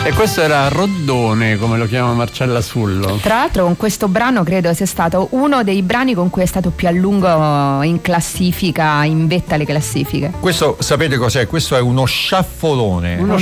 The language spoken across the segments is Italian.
E questo era Roddone, come lo chiama Marcella Sullo. Tra l'altro con questo brano credo sia stato uno dei brani con cui è stato più a lungo in classifica, in vetta alle classifiche. Questo sapete cos'è? Questo è uno sciaffolone. Uno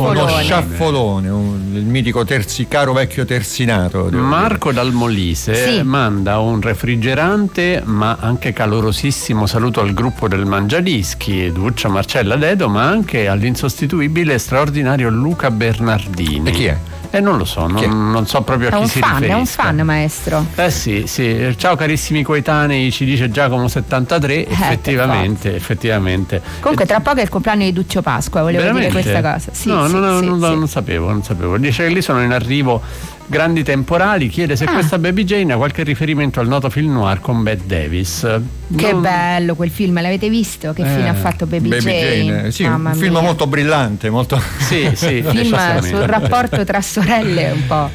sciaffolone, il mitico caro vecchio terzinato. Marco dal Molise Sì. manda un refrigerante ma anche calorosissimo saluto al gruppo del Mangiadischi, Duccia, Marcella, Dedo, ma anche all'insostituibile e straordinario Luca Bernardini. E chi è? Non lo so, non so proprio a chi si riferisca. È un fan, maestro. Sì. Ciao carissimi coetanei, ci dice Giacomo 73. Effettivamente. Comunque tra poco è il compleanno di Duccio Pasqua, volevo veramente dire questa cosa. Sì, non sapevo. Dice che lì sono in arrivo grandi temporali, chiede se questa Baby Jane ha qualche riferimento al noto film noir con Bette Davis. Che bello quel film, l'avete visto? Che fine ha fatto Baby Jane? Sì, un film molto brillante, molto sì, film sul rapporto tra sorelle un po'.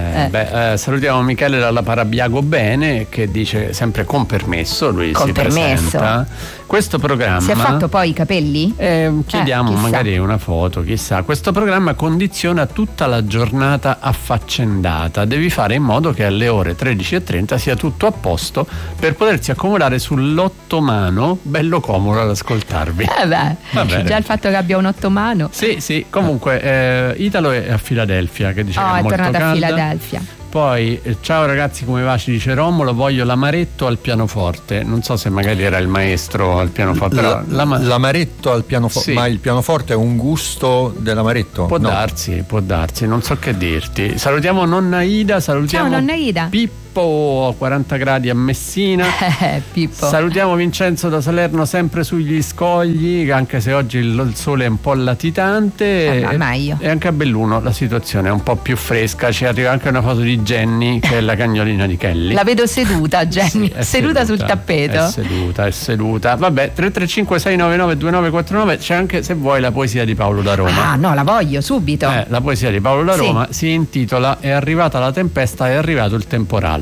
Salutiamo Michele dalla Parabiago Bene, che dice sempre con permesso, lui con si presenta. Questo programma si è fatto poi i capelli? Chiediamo magari una foto, chissà. Questo programma condiziona tutta la giornata affaccendata. Devi fare in modo che alle ore 13:30 sia tutto a posto per potersi accomodare sull'ottomano, bello comodo ad ascoltarvi. Già il fatto che abbia un ottomano. Sì, comunque Italo è a Filadelfia, che dice che è molto tornato calda. a Filadelfia. Poi ciao ragazzi, come va? Ci dice Romolo, voglio l'amaretto al pianoforte. Non so se magari era il maestro al pianoforte, però l'amaretto al pianoforte. Sì. Ma il pianoforte è un gusto dell'amaretto? Può darsi, non so che dirti. Salutiamo nonna Ida, salutiamo ciao nonna Ida. Pippo a 40 gradi a Messina. Pippo. Salutiamo Vincenzo da Salerno, sempre sugli scogli, anche se oggi il sole è un po' latitante. Meglio. E anche a Belluno la situazione è un po' più fresca. Ci arriva anche una foto di Jenny, che è la cagnolina di Kelly. La vedo seduta, Jenny, seduta sul tappeto. È seduta. Vabbè, 335 699 2949. C'è anche, se vuoi, la poesia di Paolo da Roma. La voglio subito. La poesia di Paolo da Roma si intitola È arrivata la tempesta, è arrivato il temporale.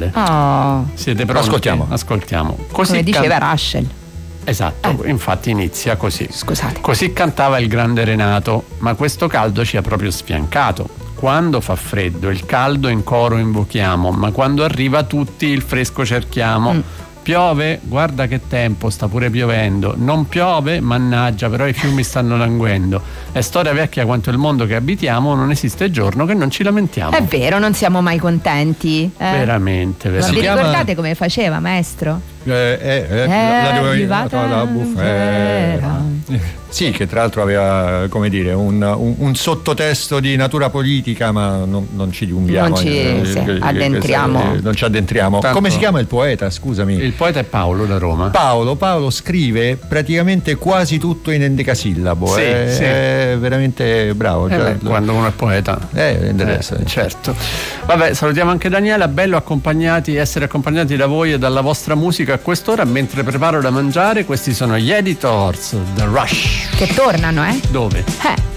Siete pronti? Ascoltiamo. Così come diceva Russell. Esatto, infatti inizia così. Scusate. Così cantava il grande Renato, ma questo caldo ci ha proprio sfiancato. Quando fa freddo, il caldo in coro invochiamo, ma quando arriva tutti il fresco cerchiamo. Piove? Guarda che tempo, sta pure piovendo. Non piove? Mannaggia, però i fiumi stanno languendo. È storia vecchia quanto il mondo che abitiamo, non esiste giorno che non ci lamentiamo. È vero, non siamo mai contenti. Veramente. Ma vi ricordate come faceva, maestro? È arrivata la bufera. Sì, che tra l'altro aveva, come dire, un sottotesto di natura politica, ma non ci dilunghiamo. Non ci addentriamo. Tanto, come si chiama il poeta, scusami? Il poeta è Paolo da Roma. Paolo scrive praticamente quasi tutto in endecasillabo. È veramente bravo. Quando uno è poeta. Interessa. Certo. Vabbè, salutiamo anche Daniela, bello essere accompagnati da voi e dalla vostra musica a quest'ora. Mentre preparo da mangiare, questi sono gli Editors, The Rush. Che tornano, Dove?